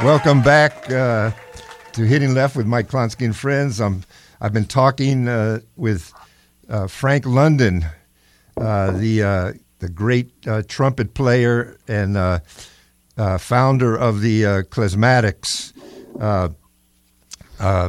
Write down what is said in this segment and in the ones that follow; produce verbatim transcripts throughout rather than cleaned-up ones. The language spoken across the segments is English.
Welcome back uh, to Hitting Left with Mike Klonsky and friends. I'm, I've been talking uh, with uh, Frank London, uh, the uh, the great uh, trumpet player and uh, uh, founder of the uh, Klezmatics. Uh, uh,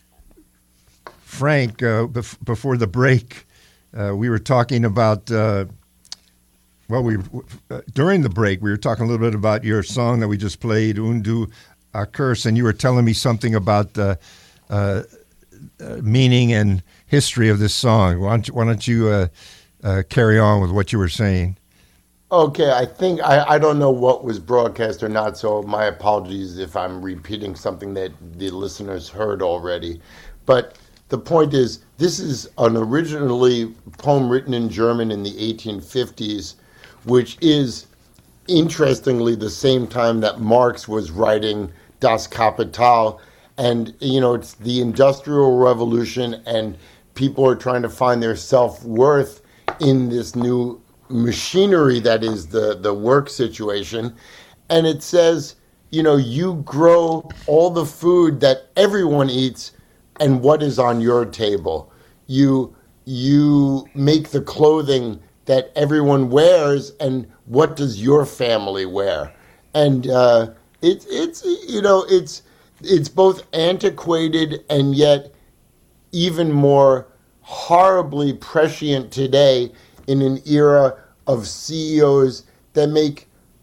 Frank, uh, bef- before the break, uh, we were talking about. Uh, Well, we uh, during the break, we were talking a little bit about your song that we just played, Undu Curse, and you were telling me something about the uh, uh, meaning and history of this song. Why don't you, why don't you uh, uh, carry on with what you were saying? Okay, I think, I, I don't know what was broadcast or not, so my apologies if I'm repeating something that the listeners heard already. But the point is, this is an originally poem written in German in the eighteen fifties, which is, interestingly, the same time that Marx was writing Das Kapital. And, you know, it's the Industrial Revolution, and people are trying to find their self-worth in this new machinery that is the, the work situation. And it says, you know, you grow all the food that everyone eats, and what is on your table. You you make the clothing that everyone wears, and what does your family wear? And uh, it's it's you know it's it's both antiquated and yet even more horribly prescient today in an era of C E Os that make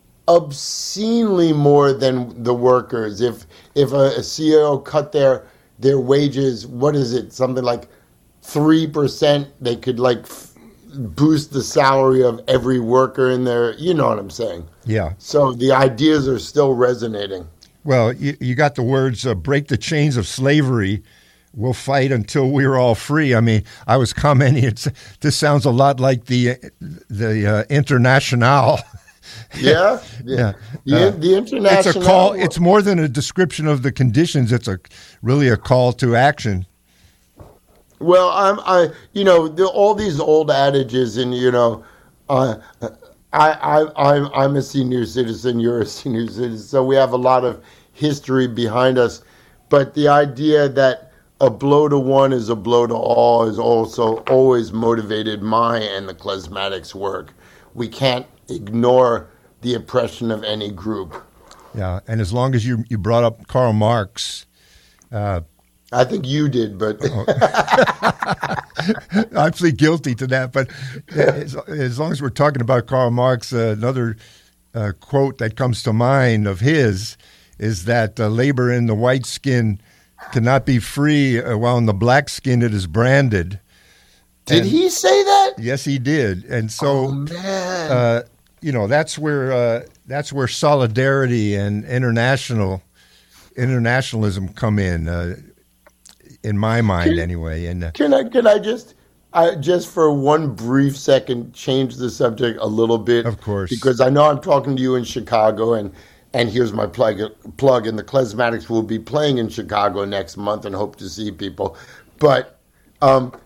obscenely more than the workers. If if a, a C E O cut their their wages, what is it? Something like three percent. They could like f- boost the salary of every worker in there. You know what I'm saying? Yeah. So the ideas are still resonating. Well, you, you got the words, uh, break the chains of slavery. We'll fight until we're all free. I mean, I was commenting, it's, this sounds a lot like the the uh, Internationale. Yeah, yeah. The, Uh, the International. It's a call. It's more than a description of the conditions. It's a really a call to action. Well, I'm, I, you know, the, all these old adages, and you know, uh, I, I, I'm, I'm a senior citizen. You're a senior citizen, so we have a lot of history behind us. But the idea that a blow to one is a blow to all is also always motivated my and the Klezmatics work. We can't ignore the oppression of any group. Yeah, and as long as you you brought up Karl Marx. Uh, I think you did, but I plead guilty to that. But as, as long as we're talking about Karl Marx, uh, another uh, quote that comes to mind of his is that uh, labor in the white skin cannot be free uh, while in the black skin it is branded. Did and, he say that? Yes, he did. And so, oh, man. Uh, you know, that's where uh, that's where solidarity and international internationalism come in. Uh, In my mind, can, anyway. And uh, can I can I just, I just for one brief second, change the subject a little bit? Of course, because I know I'm talking to you in Chicago, and and here's my plug. Plug, and the Klezmatics will be playing in Chicago next month, and hope to see people. But um,